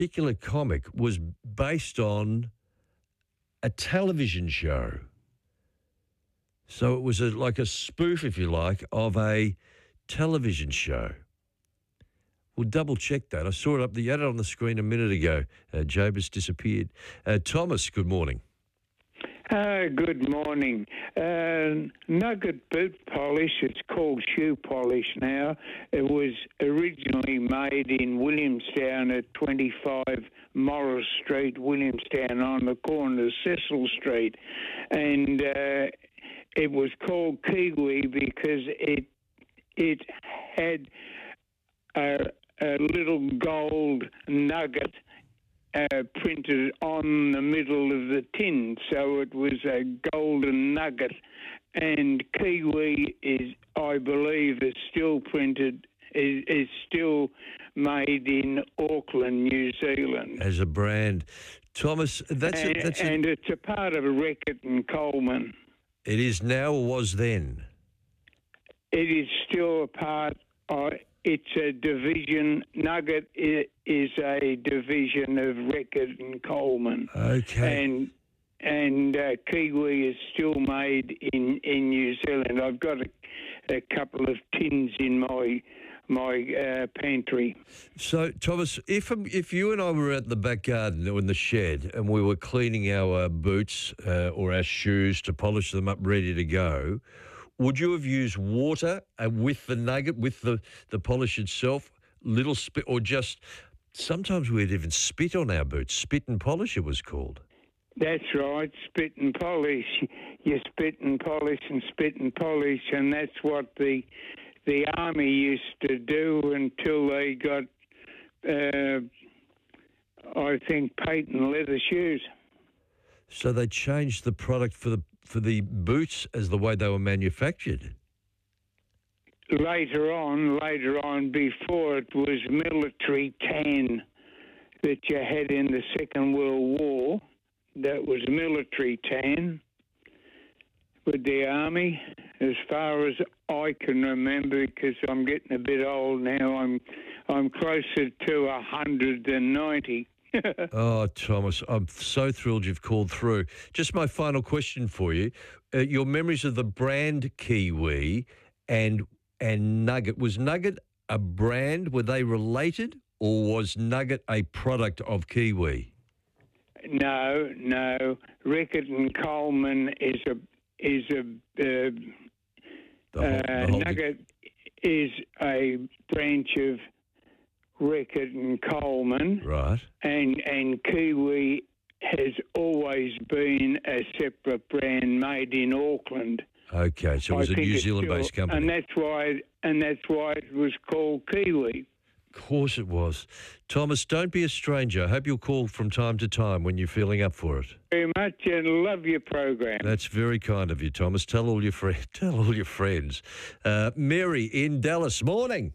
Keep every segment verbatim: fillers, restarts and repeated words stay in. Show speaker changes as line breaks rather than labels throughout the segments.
particular comic was based on a television show. So it was a, like a spoof, if you like, of a television show. We'll double check that. I saw it up the, you had it on the screen a minute ago. Uh, Job has disappeared. Uh, Thomas, good morning.
Uh, good morning. Uh, Nugget boot polish, it's called shoe polish now. It was originally made in Williamstown at twenty-five Morris Street, Williamstown, on the corner of Cecil Street. And uh, it was called Kiwi because it it had a, a little gold nugget Uh, printed on the middle of the tin, so it was a golden nugget. And Kiwi is, I believe, is still printed, is, is still made in Auckland, New Zealand.
As a brand. Thomas, that's
and,
a, that's
and
a,
it's a part of Reckitt and Coleman.
it is now or was then?
It is still a part of, it's a division, Nugget is a division of Reckitt and Coleman.
Okay.
And and uh, Kiwi is still made in, in New Zealand. I've got a, a couple of tins in my my uh, pantry.
So, Thomas, if if you and I were at the back garden or in the shed and we were cleaning our uh, boots uh, or our shoes to polish them up ready to go, would you have used water uh, with the nugget, with the, the polish itself, little spit, or just sometimes we'd even spit on our boots? Spit and polish, it was called.
That's right, spit and polish. You spit and polish and spit and polish, and that's what the the army used to do until they got, uh, I think, patent leather shoes.
So they changed the product for the for the boots as the way they were manufactured.
Later on, later on, before it was military tan that you had in the Second World War. That was military tan with the army, as far as I can remember, because I'm getting a bit old now. I'm I'm closer to a hundred than ninety.
Oh, Thomas, I'm so thrilled you've called through. Just my final question for you. Uh, your memories of the brand Kiwi and and Nugget. Was Nugget a brand? Were they related, or was Nugget a product of Kiwi?
No, no. Reckitt and Coleman is a is a uh,
The whole,
uh,
the whole
Nugget is a branch of Reckitt and Coleman,
right.
and and Kiwi has always been a separate brand made in Auckland.
Okay, so it was
I
a
think
New
it's
Zealand-based
still-
company.
and that's why and that's why it was called Kiwi.
Of course it was. Thomas, don't be a stranger. I hope you'll call from time to time when you're feeling up for it.
Very much, and love your program.
That's very kind of you, Thomas. Tell all your friends. Tell all your friends. Uh, Mary in Dallas. Morning.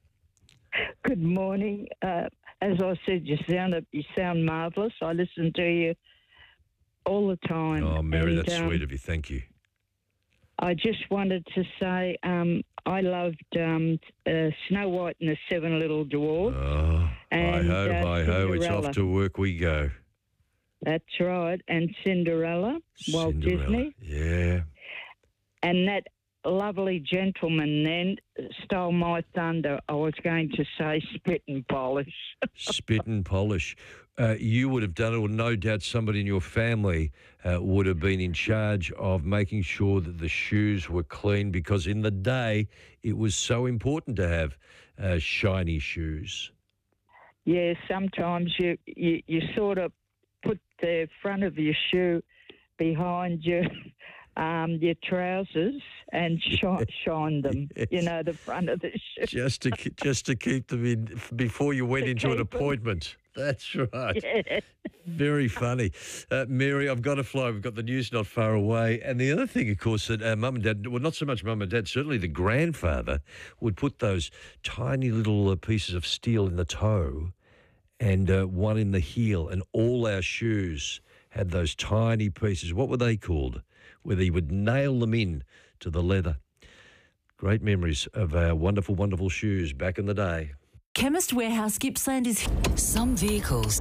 Good morning. Uh, as I said, you sound you sound marvellous. I listen to you all the time.
Oh, Mary,
and,
that's
um,
sweet of you. Thank you.
I just wanted to say um, I loved um, uh, Snow White and the Seven Little Dwarfs.
Oh,
and,
hi-ho,
uh,
hi-ho. It's
Cinderella.
off to work we go.
That's right. And Cinderella, Walt
Cinderella.
Disney.
Yeah.
And that lovely gentleman then stole my thunder. I was going to say spit and polish.
Spit and polish. Uh, you would have done it, or no doubt somebody in your family uh, would have been in charge of making sure that the shoes were clean, because in the day it was so important to have uh, shiny shoes.
Yeah, sometimes you, you, you sort of put the front of your shoe behind your um, your trousers and shine, shine them.
Yes.
You know, the front of the shoe.
Just to ke- just to keep them in before you went
To
into an
keep 'em.
appointment. That's right.
Yeah.
Very funny. Uh, Mary, I've got to fly. We've got the news not far away. And the other thing, of course, that uh, mum and dad, well, not so much mum and dad, certainly the grandfather would put those tiny little uh, pieces of steel in the toe and uh, one in the heel, and all our shoes had those tiny pieces. What were they called? Where he would nail them in to the leather. Great memories of our wonderful, wonderful shoes back in the day.
Chemist Warehouse Gippsland is...
Some vehicles